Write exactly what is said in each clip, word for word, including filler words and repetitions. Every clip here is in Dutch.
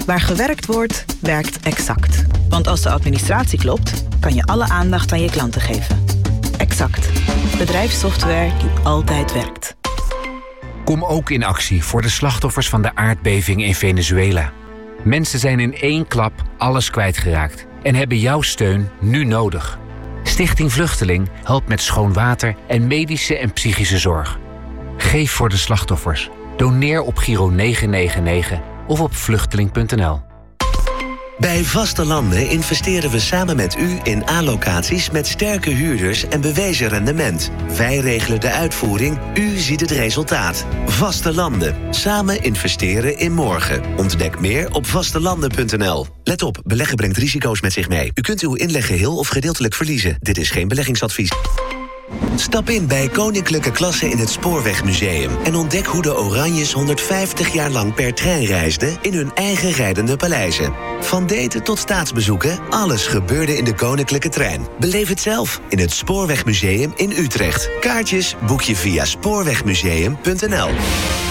Waar gewerkt wordt, werkt Exact. Want als de administratie klopt, kan je alle aandacht aan je klanten geven. Exact. Bedrijfssoftware die altijd werkt. Kom ook in actie voor de slachtoffers van de aardbeving in Venezuela. Mensen zijn in één klap alles kwijtgeraakt en hebben jouw steun nu nodig. Stichting Vluchteling helpt met schoon water en medische en psychische zorg. Geef voor de slachtoffers. Doneer op Giro negen negen negen of op vluchteling punt n l. Bij Vaste Landen investeren we samen met u in A-locaties met sterke huurders en bewezen rendement. Wij regelen de uitvoering, u ziet het resultaat. Vaste Landen. Samen investeren in morgen. Ontdek meer op vastelanden punt n l. Let op, beleggen brengt risico's met zich mee. U kunt uw inleg geheel of gedeeltelijk verliezen. Dit is geen beleggingsadvies. Stap in bij Koninklijke Klasse in het Spoorwegmuseum en ontdek hoe de Oranjes honderdvijftig jaar lang per trein reisden in hun eigen rijdende paleizen. Van daten tot staatsbezoeken, alles gebeurde in de Koninklijke Trein. Beleef het zelf in het Spoorwegmuseum in Utrecht. Kaartjes boek je via spoorwegmuseum punt n l.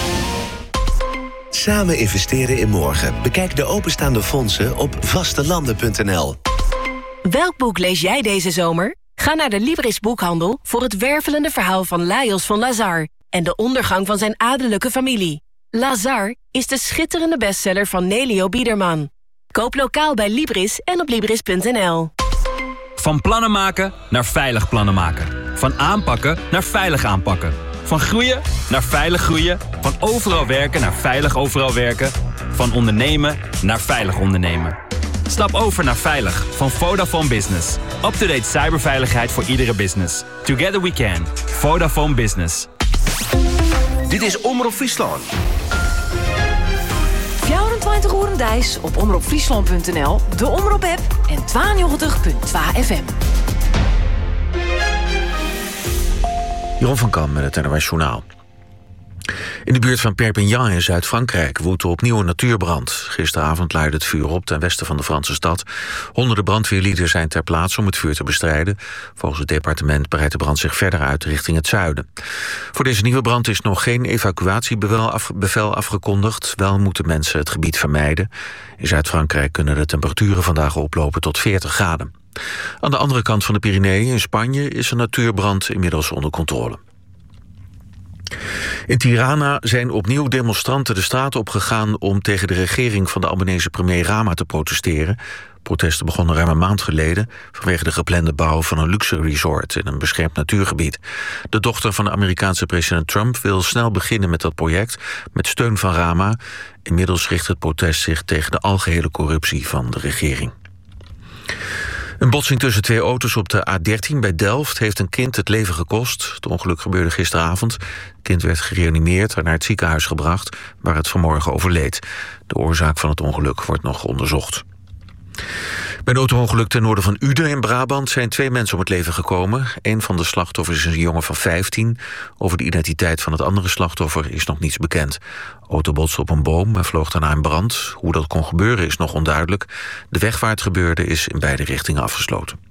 Samen investeren in morgen. Bekijk de openstaande fondsen op vastelanden punt n l. Welk boek lees jij deze zomer? Ga naar de Libris Boekhandel voor het wervelende verhaal van Lajos van Lazar en de ondergang van zijn adellijke familie. Lazar is de schitterende bestseller van Nelio Biederman. Koop lokaal bij Libris en op libris punt n l. Van plannen maken naar veilig plannen maken. Van aanpakken naar veilig aanpakken. Van groeien naar veilig groeien. Van overal werken naar veilig overal werken. Van ondernemen naar veilig ondernemen. Stap over naar Veilig van Vodafone Business. Up-to-date cyberveiligheid voor iedere business. Together we can. Vodafone Business. Dit is Omroep Friesland. vierentwintig uur Dijs op omroep friesland punt n l, de Omroep-app en tweeënnegentig punt twee F M. Jeroen van Kam met het N O S Journaal. In de buurt van Perpignan in Zuid-Frankrijk woedt opnieuw een natuurbrand. Gisteravond leidde het vuur op ten westen van de Franse stad. Honderden brandweerlieden zijn ter plaatse om het vuur te bestrijden. Volgens het departement breidt de brand zich verder uit richting het zuiden. Voor deze nieuwe brand is nog geen evacuatiebevel afgekondigd. Wel moeten mensen het gebied vermijden. In Zuid-Frankrijk kunnen de temperaturen vandaag oplopen tot veertig graden. Aan de andere kant van de Pyreneeën in Spanje is een natuurbrand inmiddels onder controle. In Tirana zijn opnieuw demonstranten de straat opgegaan om tegen de regering van de Albanese premier Rama te protesteren. Protesten begonnen ruim een maand geleden vanwege de geplande bouw van een luxe resort in een beschermd natuurgebied. De dochter van de Amerikaanse president Trump wil snel beginnen met dat project met steun van Rama. Inmiddels richt het protest zich tegen de algehele corruptie van de regering. Een botsing tussen twee auto's op de A dertien bij Delft heeft een kind het leven gekost. Het ongeluk gebeurde gisteravond. Het kind werd gereanimeerd en naar het ziekenhuis gebracht, waar het vanmorgen overleed. De oorzaak van het ongeluk wordt nog onderzocht. Bij een auto-ongeluk ten noorden van Uden in Brabant zijn twee mensen om het leven gekomen. Een van de slachtoffers is een jongen van vijftien. Over de identiteit van het andere slachtoffer is nog niets bekend. De auto botste op een boom en vloog daarna in brand. Hoe dat kon gebeuren is nog onduidelijk. De weg waar het gebeurde is in beide richtingen afgesloten.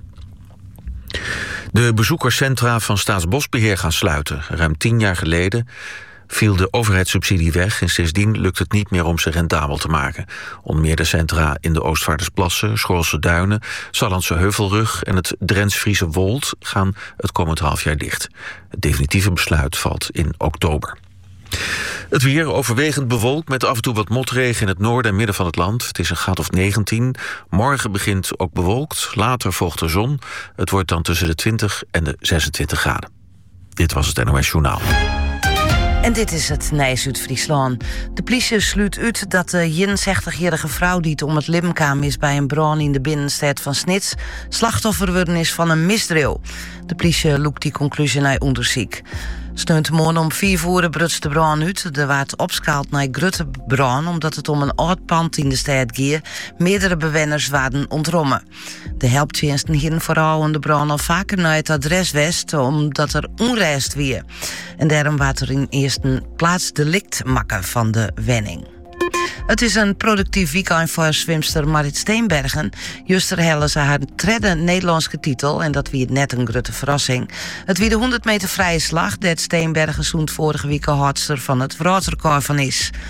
De bezoekerscentra van Staatsbosbeheer gaan sluiten. Ruim tien jaar geleden viel de overheidssubsidie weg en sindsdien lukt het niet meer om ze rentabel te maken. Onder meer de centra in de Oostvaardersplassen, Schoorlse Duinen, Sallandse Heuvelrug en het Drents-Friese Wold gaan het komend half jaar dicht. Het definitieve besluit valt in oktober. Het weer overwegend bewolkt met af en toe wat motregen in het noorden en midden van het land. Het is een graad of negentien. Morgen begint ook bewolkt, later volgt de zon. Het wordt dan tussen de twintig en de zesentwintig graden. Dit was het N O S Journaal. En dit is het Nijs uit Friesland. De politie sluit uit dat de eenenzestigjarige vrouw die om het leven kwam is bij een brand in de binnenstad van Snits slachtoffer geworden is van een misdrijf. De politie loekt die conclusie naar onderzoek. Steunt morgen om vier uur brutst de brand uit. Er werd opschaald naar Grutte brand omdat het om een oud pand in de stad ging. Meerdere bewoners werden ontrommen. De helpdiensten hier vooral in de brand al vaker naar het adres west omdat er onrust was. En daarom werd er in eerste plaats delict maken van de wenning. Het is een productief weekend voor zwemster Marit Steenbergen. Juster hellen ze haar derde Nederlandse titel en dat wie net een grote verrassing. Het wie de honderd meter vrije slag dat Steenbergen zoend vorige week houdster van het wereldrecord van is.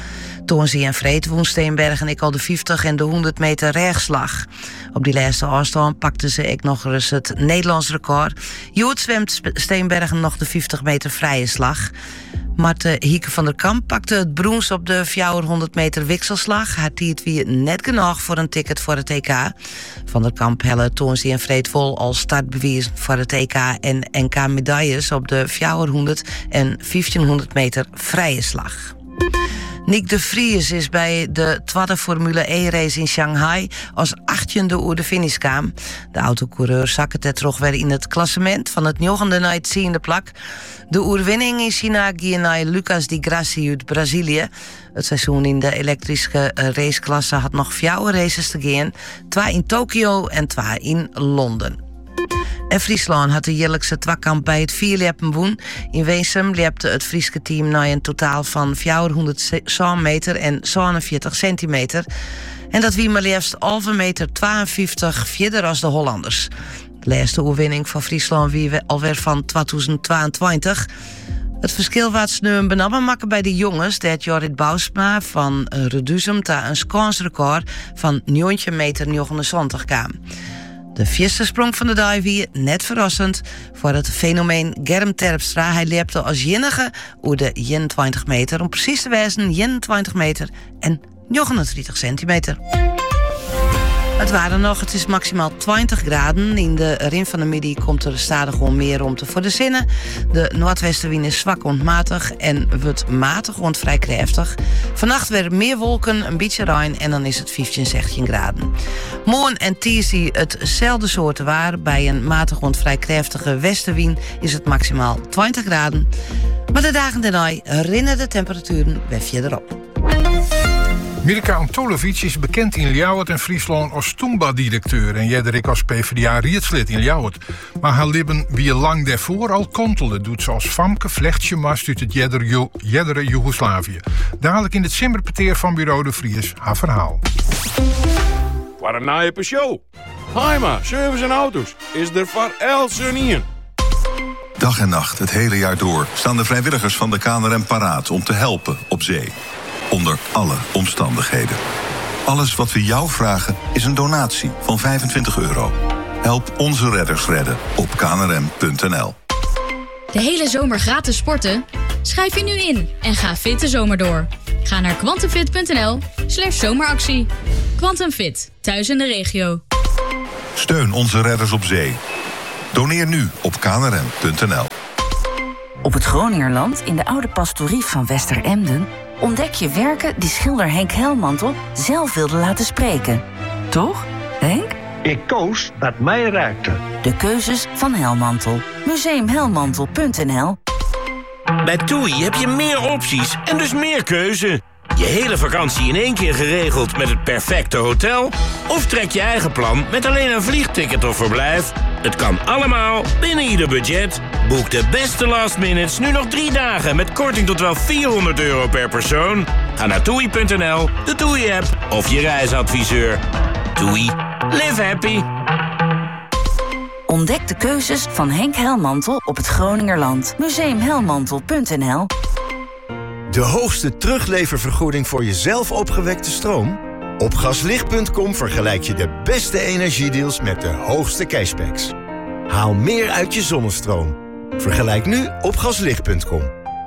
Toornsee en Vreed woen Steenbergen ik al de vijftig en de honderd meter rechtslag. Op die laatste afstand pakten ze ik nog eens het Nederlands record. Jood zwemt Steenbergen nog de vijftig meter vrije slag. Marte Hieke van der Kamp pakte het brons op de vierhonderd meter wikselslag. Haar tijd wie net genoeg voor een ticket voor het E K. Van der Kamp hellen Toornsee en Vreed vol als startbewijs voor het E K en N K medailles op de vierhonderd en vijftienhonderd meter vrije slag. Nick de Vries is bij de tweede Formule E-race in Shanghai als achttiende oer de finish kwam. De autocoureur zakte terug weer in het klassement van het negende naar het tiende plak. De oerwinning in China ging naar Lucas Di Grassi uit Brazilië. Het seizoen in de elektrische raceklasse had nog vier races te gaan. Twee in Tokio en twee in Londen. En Friesland had de jaarlijkse twakamp bij het vierleppen woen. In Weesum lepte het Frieske team naar een totaal van vierhonderd meter en zevenenveertig centimeter. En dat wie maar liefst halve meter tweeënvijftig verder als de Hollanders. De laatste oorwinning van Friesland wie we alweer van tweeduizend tweeëntwintig. Het verschil wat sneu benammen maken bij de jongens, dat Jorrit Bousma van Reduzum ta een skansrecord van negen meter negenenzontig kwam. De vierste sprong van de dag wie net verrassend voor het fenomeen Germ Terpstra. Hij leepte als enige oer de eenentwintig meter, om precies te wijzen eenentwintig meter en negenendertig centimeter. Het waren nog, het is maximaal twintig graden. In de rin van de middag komt er stadig gewoon meer ruimte voor de zinnen. De noordwestenwind is zwak ontmatig en wordt matig rond vrij krachtig. Vannacht weer meer wolken, een beetje ruim en dan is het vijftien, zestien graden. Morgen en Tiesi hetzelfde soort waar. Bij een matig rond vrij krachtige westenwind is het maximaal twintig graden. Maar de dagen daarna rinnen de temperaturen weer verder op. Mirka Antolovic is bekend in Ljouwert en Friesland als Toomba-directeur en Jedderik als PvdA-rietslid in Ljouwert. Maar haar libben wie lang daarvoor al kontelde, doet ze als famke vlechtjemast uit het jeddere, jeddere Joegoslavië. Dadelijk in het simmerpeteer van Bureau de Vries haar verhaal. Wat een naaie show. Heima, service en auto's is er voor Elsenien. Dag en nacht, het hele jaar door, staan de vrijwilligers van de K N R M paraat om te helpen op zee. Onder alle omstandigheden. Alles wat we jou vragen is een donatie van vijfentwintig euro. Help onze redders redden op k n r m punt n l. De hele zomer gratis sporten? Schrijf je nu in en ga fit de zomer door. Ga naar quantumfit punt n l slash zomeractie. Quantumfit, thuis in de regio. Steun onze redders op zee. Doneer nu op k n r m punt n l. Op het Groningerland, in de oude pastorie van Westeremden, ontdek je werken die schilder Henk Helmantel zelf wilde laten spreken. Toch, Henk? Ik koos wat mij raakte. De keuzes van Helmantel. museum helmantel punt n l. Bij TUI heb je meer opties en dus meer keuze. Je hele vakantie in één keer geregeld met het perfecte hotel? Of trek je eigen plan met alleen een vliegticket of verblijf? Het kan allemaal binnen ieder budget. Boek de beste last minutes nu nog drie dagen met korting tot wel vierhonderd euro per persoon. Ga naar toei punt n l, de TUI-app of je reisadviseur. TUI. Live happy. Ontdek de keuzes van Henk Helmantel op het Groningerland. museum helmantel punt n l. De hoogste terugleververgoeding voor jezelf opgewekte stroom? Op gaslicht punt com vergelijk je de beste energiedeals met de hoogste cashbacks. Haal meer uit je zonnestroom. Vergelijk nu op gaslicht punt com.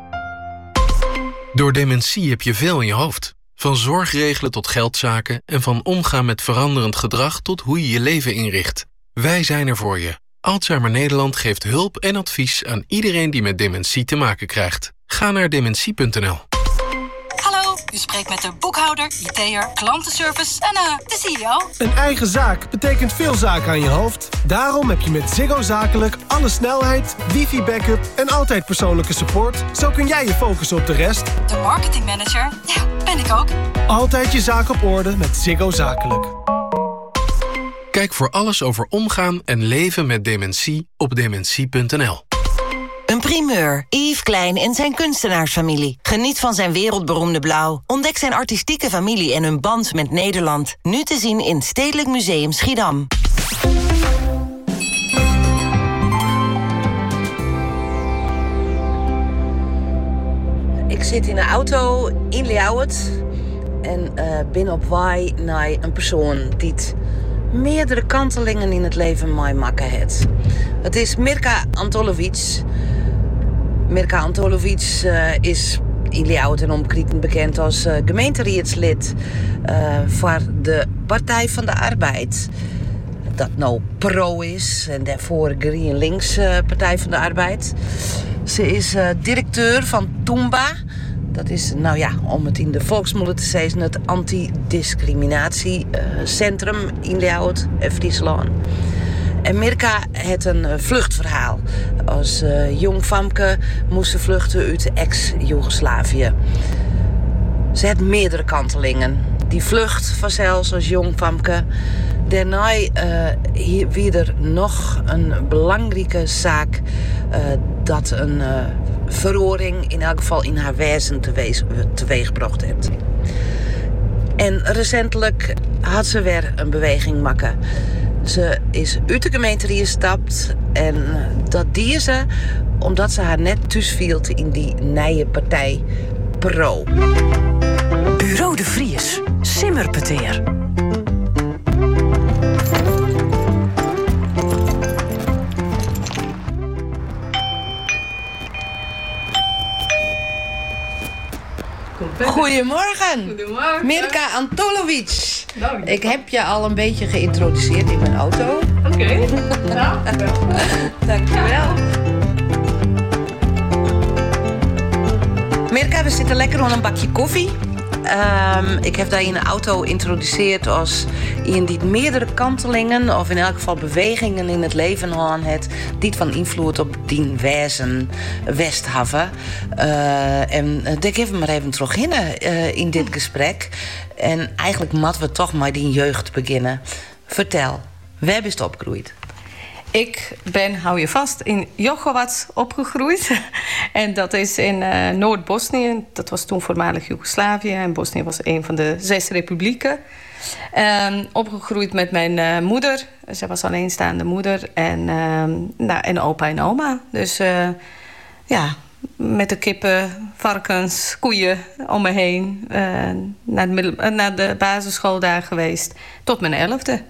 Door dementie heb je veel in je hoofd. Van zorgregelen tot geldzaken en van omgaan met veranderend gedrag tot hoe je je leven inricht. Wij zijn er voor je. Alzheimer Nederland geeft hulp en advies aan iedereen die met dementie te maken krijgt. Ga naar dementie punt n l. Hallo, u spreekt met de boekhouder, I T'er, klantenservice en uh, de C E O. Een eigen zaak betekent veel zaken aan je hoofd. Daarom heb je met Ziggo Zakelijk alle snelheid, wifi-backup en altijd persoonlijke support. Zo kun jij je focussen op de rest. De marketingmanager, ja, ben ik ook. Altijd je zaak op orde met Ziggo Zakelijk. Kijk voor alles over omgaan en leven met dementie op dementie punt n l. Een primeur. Yves Klein en zijn kunstenaarsfamilie. Geniet van zijn wereldberoemde blauw. Ontdek zijn artistieke familie en hun band met Nederland. Nu te zien in Stedelijk Museum Schiedam. Ik zit in een auto in Ljouwert. en uh, ben op wij naar een persoon die meerdere kantelingen in het leven mee maken heeft. Het is Mirka Antolovic. Mirka Antolovic uh, is in Ljouwert en omkreten bekend als uh, gemeenteraadslid uh, voor de Partij van de Arbeid. Dat nou pro is en daarvoor Green Links uh, Partij van de Arbeid. Ze is uh, directeur van Toomba. Dat is, nou ja, om het in de volksmond te zeggen, het antidiscriminatiecentrum uh, in Ljouwert en Friesland. En Mirka heeft een uh, vluchtverhaal. Als uh, jong famke moest ze vluchten uit ex-Joegoslavië. Ze heeft meerdere kantelingen. Die vlucht vanzelfs als jong famke. Daarna uh, hier weer nog een belangrijke zaak uh, dat een uh, verhoring in elk geval in haar wezen teweeg, teweeggebracht heeft. En recentelijk had ze weer een beweging maken. Ze is uit de gemeente gestapt en dat deed ze omdat ze haar net thuis viel in die nieuwe partij Pro. Bureau de Vries, Simmerpeteer. Goedemorgen. Goedemorgen. Mirka Antolovic. Dank je. Ik heb je al een beetje geïntroduceerd in mijn auto. Oké. Okay. Nou, dankjewel. Mirka, we zitten lekker aan een bakje koffie. Um, ik heb daar in de auto geïntroduceerd als iemand die meerdere kantelingen, of in elk geval bewegingen in het leven aan het, die van invloed op die wezen Westhaven. Uh, en daar geven we maar even terug in, uh, in dit gesprek. En eigenlijk moeten we toch maar die jeugd beginnen. Vertel, waar ben je opgegroeid? Ik ben, hou je vast, in Jochowatz opgegroeid. En dat is in uh, Noord-Bosnië. Dat was toen voormalig Joegoslavië. En Bosnië was een van de zes republieken. Um, opgegroeid met mijn uh, moeder. Zij was alleenstaande moeder. En, um, nou, en opa en oma. Dus uh, ja, met de kippen, varkens, koeien om me heen. Uh, naar, de middel- uh, naar de basisschool daar geweest. Tot mijn elfde.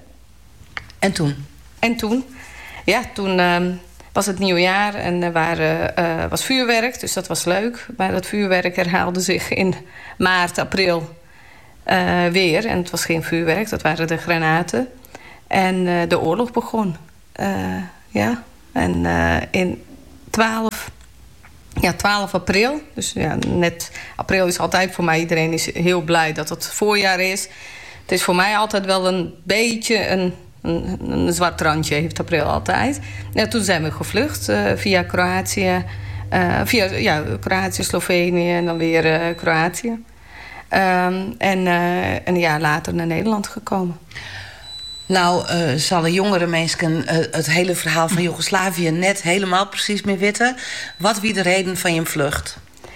En toen? En toen... Ja, toen uh, was het nieuwjaar en er waren, uh, was vuurwerk, dus dat was leuk. Maar dat vuurwerk herhaalde zich in maart, april uh, weer. En het was geen vuurwerk, dat waren de granaten. En uh, de oorlog begon. Uh, ja, en uh, in twaalf, ja, twaalf april, dus ja, net april is altijd voor mij, iedereen is heel blij dat het voorjaar is. Het is voor mij altijd wel een beetje een... Een, een zwart randje heeft april altijd. Ja, toen zijn we gevlucht uh, via Kroatië. Uh, via ja, Kroatië, Slovenië en dan weer uh, Kroatië. Um, en uh, een jaar later naar Nederland gekomen. Nou, uh, zullen jongere mensen uh, het hele verhaal van Joegoslavië net helemaal precies meer weten. Wat wie de reden van je vlucht?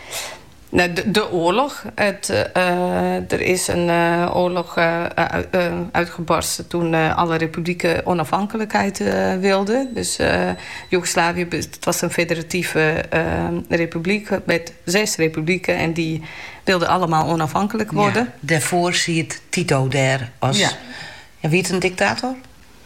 De, de oorlog. Het, uh, er is een uh, oorlog uh, uh, uitgebarsten toen uh, alle republieken onafhankelijkheid uh, wilden. Dus uh, Joegoslavië, het was een federatieve uh, republiek met zes republieken. En die wilden allemaal onafhankelijk worden. Ja, daarvoor zie je het Tito daar als... Ja. En wie is een dictator?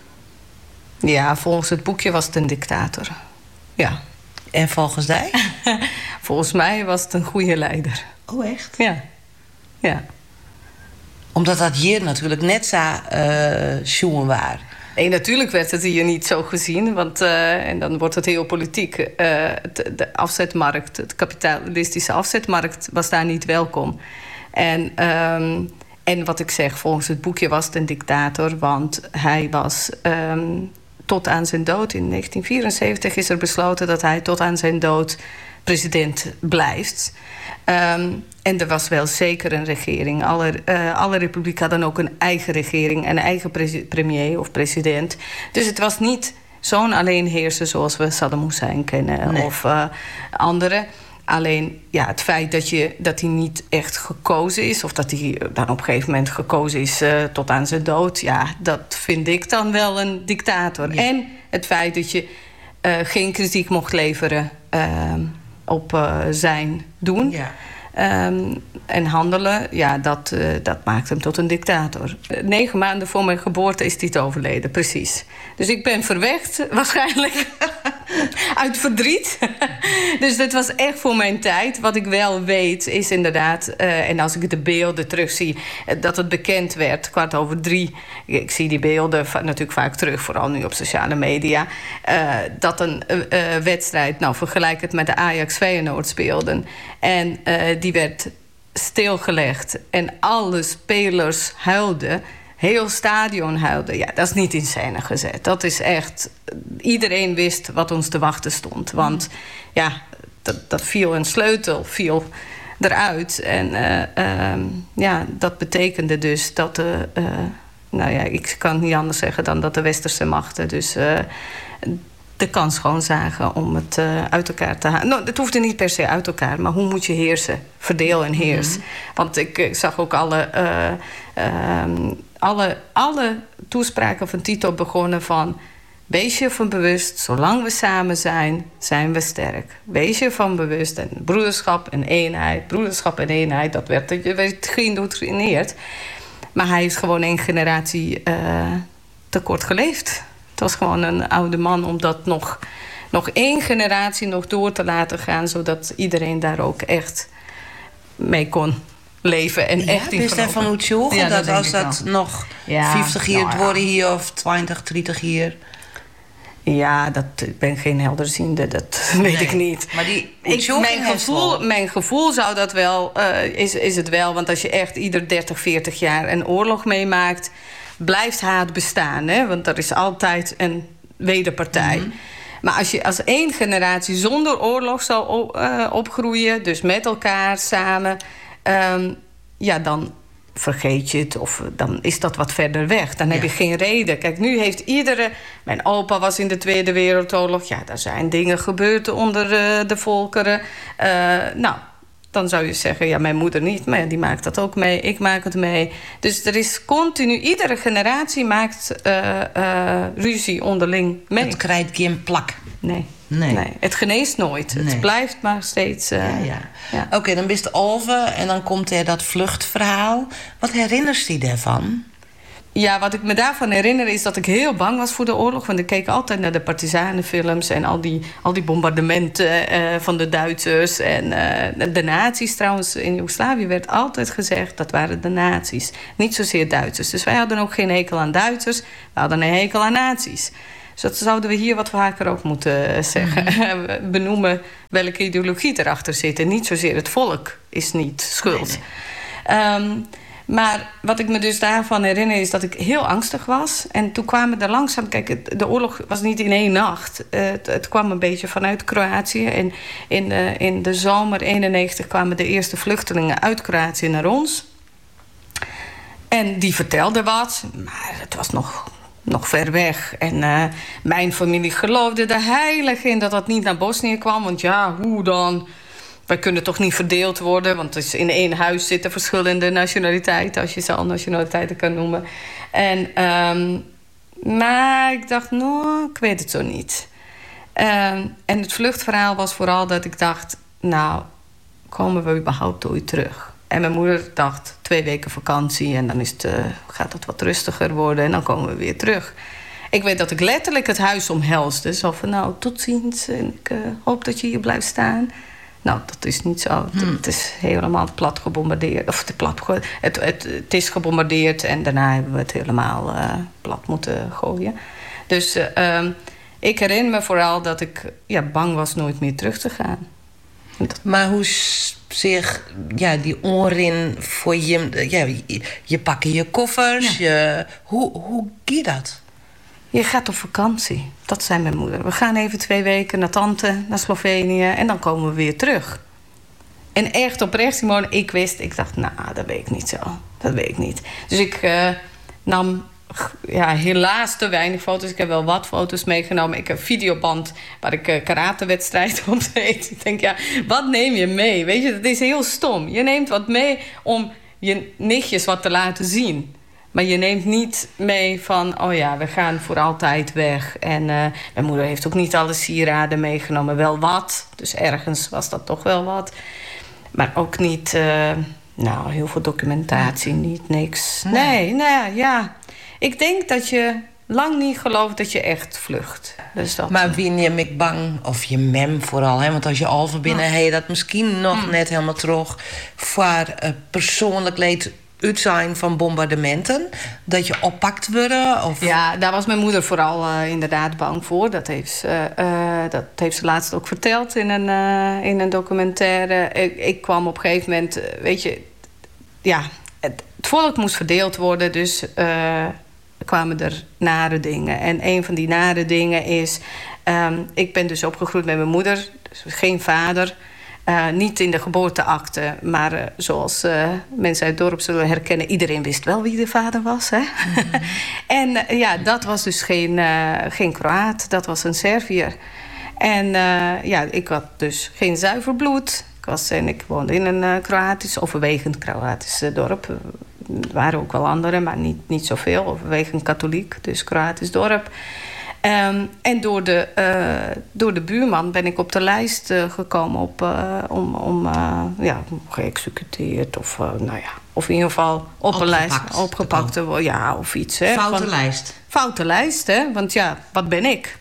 Ja, volgens het boekje was het een dictator. Ja. En volgens mij? Volgens mij was het een goede leider. Oh, echt? Ja. Ja. Omdat dat hier natuurlijk net zo uh, schoen waar. Nee, natuurlijk werd het hier niet zo gezien. Want, uh, en dan wordt het heel politiek. Uh, de, de afzetmarkt, het kapitalistische afzetmarkt was daar niet welkom. En, um, en wat ik zeg, volgens het boekje was het een dictator. Want hij was... Um, tot aan zijn dood in negentien vierenzeventig is er besloten dat hij tot aan zijn dood president blijft. Um, en er was wel zeker een regering. Alle, uh, alle republieken hadden ook een eigen regering en een eigen pre- premier of president. Dus het was niet zo'n alleenheerser zoals we Saddam Hussein kennen nee. of uh, anderen. Alleen ja, het feit dat, je, dat hij niet echt gekozen is... of dat hij dan op een gegeven moment gekozen is uh, tot aan zijn dood... ja, dat vind ik dan wel een dictator. Ja. En het feit dat je uh, geen kritiek mocht leveren uh, op uh, zijn doen. Ja. Um, en handelen, ja, dat, uh, dat maakt hem tot een dictator. Uh, negen maanden voor mijn geboorte is hij overleden, precies. Dus ik ben verwekt, waarschijnlijk, uit verdriet. Dus dat was echt voor mijn tijd. Wat ik wel weet, is inderdaad... Uh, en als ik de beelden terugzie, uh, dat het bekend werd, kwart over drie. Ik zie die beelden va- natuurlijk vaak terug, vooral nu op sociale media. Uh, dat een uh, uh, wedstrijd, nou, vergelijk het met de Ajax-Feyenoord speelden. En uh, die werd stilgelegd en alle spelers huilden. Heel stadion huilde. Ja, dat is niet in scène gezet. Dat is echt... Iedereen wist wat ons te wachten stond. Want ja, dat, dat viel een sleutel, viel eruit. En uh, uh, ja, dat betekende dus dat de... Uh, nou ja, ik kan niet anders zeggen dan dat de westerse machten dus... Uh, de kans gewoon zagen om het uh, uit elkaar te halen. Nou, het hoefde niet per se uit elkaar, maar hoe moet je heersen? Verdeel en heers. Mm-hmm. Want ik, ik zag ook alle, uh, uh, alle, alle toespraken van Tito begonnen van... Wees je van bewust, zolang we samen zijn, zijn we sterk. Wees je van bewust. En broederschap en eenheid, broederschap en eenheid... dat werd, werd geïndoctrineerd. Maar hij heeft gewoon één generatie uh, tekort geleefd. Het was gewoon een oude man om dat nog, nog één generatie nog door te laten gaan... zodat iedereen daar ook echt mee kon leven. En ja, echt in is dat van hoe zorgen ja, dat, dat als dat wel. nog ja, vijftig jaar nou, worden ja. hier of twintig, dertig jaar? Ja, dat, ik ben geen helderziende, dat weet nee, ik niet. Maar die ik, mijn, gevoel, mijn gevoel zou dat wel, uh, is, is het wel... want als je echt ieder dertig, veertig jaar een oorlog meemaakt... blijft haat bestaan, hè? Want er is altijd een wederpartij. Mm-hmm. Maar als je als één generatie zonder oorlog zou uh, opgroeien... dus met elkaar samen, um, ja, dan vergeet je het... of dan is dat wat verder weg. Dan ja. heb je geen reden. Kijk, nu heeft iedere... Mijn opa was in de Tweede Wereldoorlog. Ja, daar zijn dingen gebeurd onder uh, de volkeren. Uh, nou... Dan zou je zeggen, ja, mijn moeder niet, maar die maakt dat ook mee. Ik maak het mee. Dus er is continu, iedere generatie maakt uh, uh, ruzie onderling mee. Het krijgt geen plak. Nee. Nee. nee. Het geneest nooit. Nee. Het blijft maar steeds... Uh, ja, ja. ja. Oké, okay, dan ben je over en dan komt er dat vluchtverhaal. Wat herinnert je daarvan? Ja, wat ik me daarvan herinner is dat ik heel bang was voor de oorlog. Want ik keek altijd naar de partizanenfilms... en al die, al die bombardementen uh, van de Duitsers. En uh, de nazi's trouwens. In Joegoslavië werd altijd gezegd dat waren de nazi's. Niet zozeer Duitsers. Dus wij hadden ook geen hekel aan Duitsers. We hadden een hekel aan nazi's. Dus dat zouden we hier wat vaker ook moeten zeggen. Mm-hmm. Benoemen welke ideologie erachter zit. En niet zozeer het volk is niet schuld. Nee, nee. Um, Maar wat ik me dus daarvan herinner is dat ik heel angstig was. En toen kwamen er langzaam... Kijk, de oorlog was niet in één nacht. Uh, het, het kwam een beetje vanuit Kroatië. En in de, in de zomer eenennegentig kwamen de eerste vluchtelingen uit Kroatië naar ons. En die vertelden wat. Maar het was nog, nog ver weg. En uh, mijn familie geloofde er heilig in dat dat niet naar Bosnië kwam. Want ja, hoe dan... Wij kunnen toch niet verdeeld worden, want dus in één huis zitten verschillende nationaliteiten, als je ze al nationaliteiten kan noemen. En, um, maar ik dacht, nou, ik weet het zo niet. Um, en het vluchtverhaal was vooral dat ik dacht, nou, komen we überhaupt ooit terug? En mijn moeder dacht, twee weken vakantie en dan is het, uh, gaat het wat rustiger worden en dan komen we weer terug. Ik weet dat ik letterlijk het huis omhelsde. Zo van, nou, tot ziens en ik uh, hoop dat je hier blijft staan. Nou, dat is niet zo. Hmm. Het is helemaal plat gebombardeerd. Of het, plat ge- het, het, het is gebombardeerd en daarna hebben we het helemaal uh, plat moeten gooien. Dus uh, um, ik herinner me vooral dat ik ja, bang was nooit meer terug te gaan. Dat... Maar hoe zich ja, die onrin voor je... Ja, je, je pakken je koffers. Ja. Je, hoe, hoe gaat dat? Je gaat op vakantie. Dat zei mijn moeder. We gaan even twee weken naar tante, naar Slovenië... en dan komen we weer terug. En echt oprecht, Simone, ik wist... ik dacht, nou, dat weet ik niet zo. Dat weet ik niet. Dus ik uh, nam ja, helaas te weinig foto's. Ik heb wel wat foto's meegenomen. Ik heb een videoband waar ik een karatewedstrijd op deed. Ik denk, ja, wat neem je mee? Weet je, dat is heel stom. Je neemt wat mee om je nichtjes wat te laten zien... Maar je neemt niet mee van, oh ja, we gaan voor altijd weg. En uh, mijn moeder heeft ook niet alle sieraden meegenomen. Wel wat, dus ergens was dat toch wel wat. Maar ook niet... Uh, nou, heel veel documentatie, niet niks. Nee, nee, ja. Ik denk dat je lang niet gelooft dat je echt vlucht. Dus dat, maar win je me bang, of je mem vooral, hè? Want als je al binnen ja. Hey, dat misschien nog mm. net helemaal terug voor uh, persoonlijk leed uit zijn van bombardementen, dat je oppakt worden? Of... Ja, daar was mijn moeder vooral uh, inderdaad bang voor. Dat heeft, ze, uh, dat heeft ze laatst ook verteld in een, uh, in een documentaire. Ik, ik kwam op een gegeven moment, weet je, ja, het, het volk moest verdeeld worden, dus uh, kwamen er nare dingen. En een van die nare dingen is, um, ik ben dus opgegroeid met mijn moeder, dus geen vader. Uh, niet in de geboorteakte, maar uh, zoals uh, mensen uit het dorp zullen herkennen, iedereen wist wel wie de vader was. Hè? Mm-hmm. en uh, ja, dat was dus geen, uh, geen Kroaat, dat was een Serviër. En uh, ja, ik had dus geen zuiver bloed. Ik, was, en ik woonde in een uh, Kroatisch, overwegend Kroatisch uh, dorp. Er waren ook wel andere, maar niet, niet zoveel. Overwegend katholiek, dus Kroatisch dorp. Um, en door de, uh, door de buurman ben ik op de lijst uh, gekomen op, uh, om, om uh, ja, geëxecuteerd of, uh, nou ja, of in ieder geval op opgepakt, een lijst opgepakt te worden. Ja, of iets. Hè, foute van, lijst. Foute lijst, hè? Want ja, wat ben ik?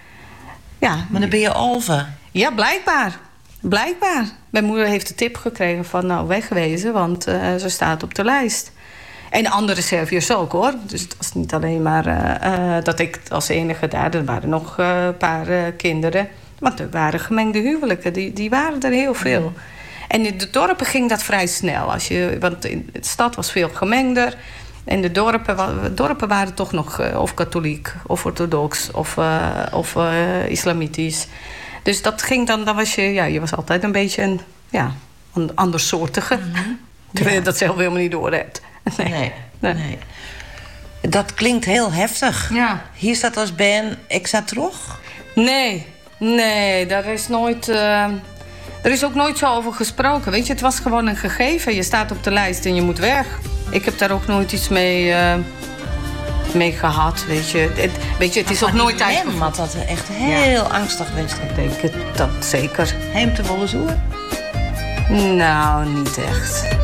Ja, maar dan ben je Alve. Ja, blijkbaar. Blijkbaar. Mijn moeder heeft de tip gekregen van nou wegwezen, want uh, ze staat op de lijst. En andere Serviërs ook, hoor. Dus het was niet alleen maar uh, uh, dat ik als enige daar... Er waren nog uh, een paar uh, kinderen. Want er waren gemengde huwelijken. Die, die waren er heel veel. Mm. En in de dorpen ging dat vrij snel. Als je, want in de stad was veel gemengder. En de dorpen, dorpen waren toch nog uh, of katholiek, of orthodox, of, uh, of uh, islamitisch. Dus dat ging dan... dan was je, ja, je was altijd een beetje een ja, een andersoortige. Mm-hmm. Terwijl je dat zelf helemaal niet door hebt. Nee. Nee, nee. nee. Dat klinkt heel heftig. Ja. Hier staat als Ben, ik sta terug? Nee, nee, daar is nooit... Uh, er is ook nooit zo over gesproken. Weet je, het was gewoon een gegeven. Je staat op de lijst en je moet weg. Ik heb daar ook nooit iets mee, uh, mee gehad, weet je. Het, weet je, het is ook nooit tijd... Mem had dat echt heel ja. angstig geweest. Ik denk het, dat zeker. Hem te willen zoeken? Nou, niet echt.